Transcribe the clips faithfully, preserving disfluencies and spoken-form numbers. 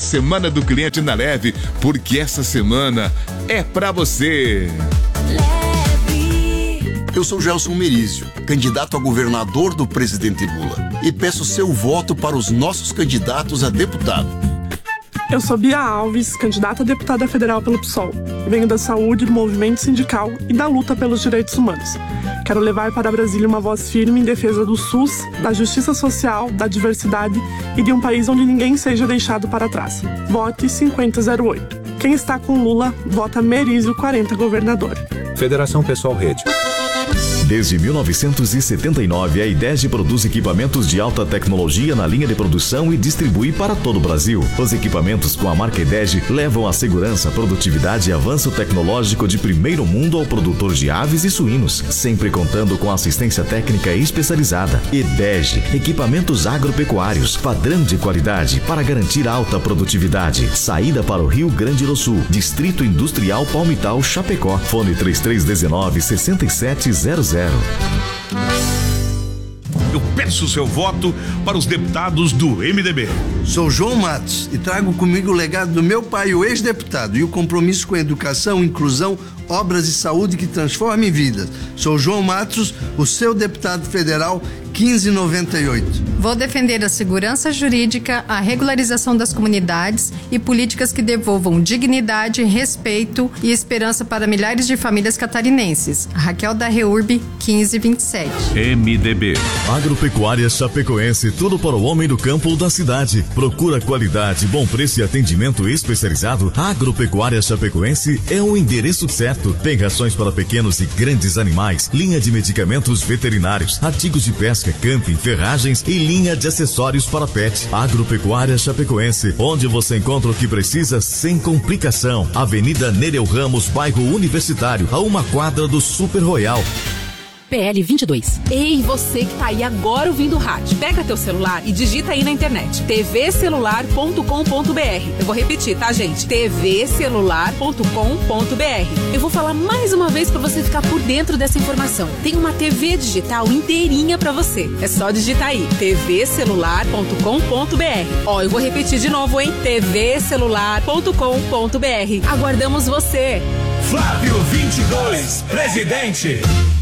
Semana do Cliente na Leve, porque essa semana é pra você. Eu sou Gelson Merizio, candidato a governador do presidente Lula, e peço seu voto para os nossos candidatos a deputado. Eu sou Bia Alves, candidata a deputada federal pelo P SOL. Venho da saúde, do movimento sindical e da luta pelos direitos humanos. Quero levar para Brasília uma voz firme em defesa do SUS, da justiça social, da diversidade e de um país onde ninguém seja deixado para trás. Vote cinquenta zero oito. Quem está com Lula, vota Merizio quarenta governador. Federação Pessoal Rede. Desde mil novecentos e setenta e nove, a IDESG produz equipamentos de alta tecnologia na linha de produção e distribui para todo o Brasil. Os equipamentos com a marca IDESG levam a segurança, produtividade e avanço tecnológico de primeiro mundo ao produtor de aves e suínos, sempre contando com assistência técnica especializada. IDESG, equipamentos agropecuários, padrão de qualidade para garantir alta produtividade. Saída para o Rio Grande do Sul, Distrito Industrial Palmital, Chapecó. Fone três três um nove, seis sete zero zero. Eu peço o seu voto para os deputados do M D B. Sou João Matos e trago comigo o legado do meu pai, o ex-deputado, e o compromisso com a educação, inclusão, obras e saúde que transformem vidas. Sou João Matos, o seu deputado federal quinze noventa e oito. Vou defender a segurança jurídica, a regularização das comunidades e políticas que devolvam dignidade, respeito e esperança para milhares de famílias catarinenses. Raquel da Reurb, quinze vinte e sete. M D B. Agropecuária Chapecoense, tudo para o homem do campo ou da cidade. Procura qualidade, bom preço e atendimento especializado. Agropecuária Chapecoense é o endereço certo. Tem rações para pequenos e grandes animais, linha de medicamentos veterinários, artigos de pesca, camping, ferragens e linha de acessórios para pet. Agropecuária Chapecoense, onde você encontra o que precisa sem complicação. Avenida Nereu Ramos, bairro Universitário, a uma quadra do Super Royal. P L vinte e dois. Ei, você que tá aí agora ouvindo o rádio, pega teu celular e digita aí na internet t v celular ponto com ponto b r. Eu vou repetir, tá, gente? t v celular ponto com ponto b r. Eu vou falar mais uma vez pra você ficar por dentro dessa informação. Tem uma T V digital inteirinha pra você. É só digitar aí t v celular ponto com ponto b r. Ó, eu vou repetir de novo, hein? t v celular ponto com ponto b r. Aguardamos você. Flávio vinte e dois, presidente.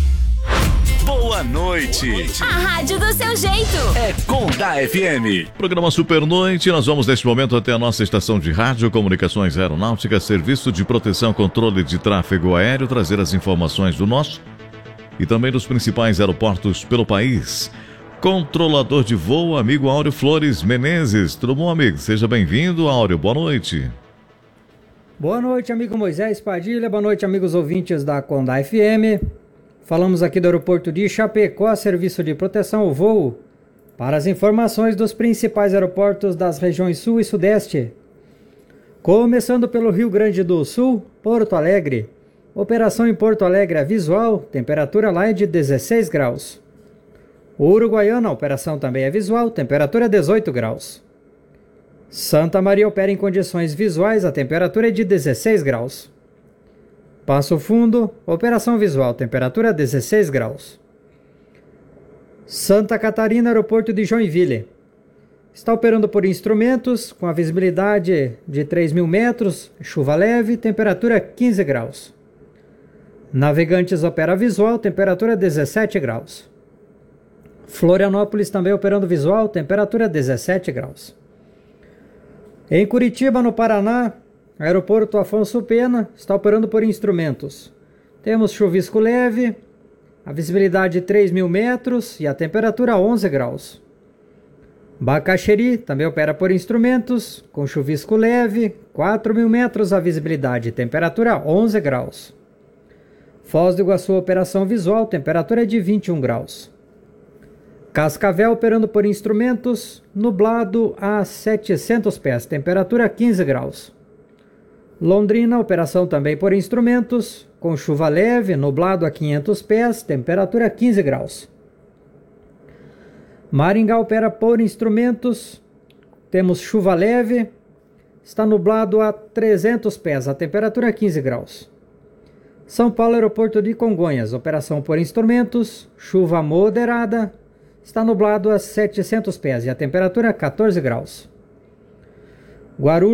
Boa noite. A rádio do seu jeito. É Conda F M. Programa Super Noite. Nós vamos neste momento até a nossa estação de rádio, comunicações aeronáuticas, serviço de proteção, controle de tráfego aéreo, trazer as informações do nosso e também dos principais aeroportos pelo país. Controlador de voo, amigo Áureo Flores Menezes. Tudo bom, amigo? Seja bem-vindo, Áureo. Boa noite. Boa noite, amigo Moisés Padilha. Boa noite, amigos ouvintes da Conda F M. Falamos aqui do aeroporto de Chapecó, serviço de proteção ao voo, para as informações dos principais aeroportos das regiões Sul e Sudeste. Começando pelo Rio Grande do Sul, Porto Alegre. Operação em Porto Alegre é visual, temperatura lá é de dezesseis graus. Uruguaiana, a operação também é visual, temperatura é dezoito graus. Santa Maria opera em condições visuais, a temperatura é de dezesseis graus. Passo Fundo, operação visual, temperatura dezesseis graus. Santa Catarina, aeroporto de Joinville. Está operando por instrumentos, com a visibilidade de três mil metros, chuva leve, temperatura quinze graus. Navegantes opera visual, temperatura dezessete graus. Florianópolis também operando visual, temperatura dezessete graus. Em Curitiba, no Paraná, aeroporto Afonso Pena está operando por instrumentos. Temos chuvisco leve, a visibilidade três mil metros e a temperatura onze graus. Bacaxeri também opera por instrumentos, com chuvisco leve, quatro mil metros a visibilidade, temperatura onze graus. Foz do Iguaçu operação visual, temperatura de vinte e um graus. Cascavel operando por instrumentos, nublado a setecentos pés, temperatura quinze graus. Londrina, operação também por instrumentos, com chuva leve, nublado a quinhentos pés, temperatura quinze graus. Maringá opera por instrumentos, temos chuva leve, está nublado a trezentos pés, a temperatura quinze graus. São Paulo, aeroporto de Congonhas, operação por instrumentos, chuva moderada, está nublado a setecentos pés e a temperatura quatorze graus. Guarulhos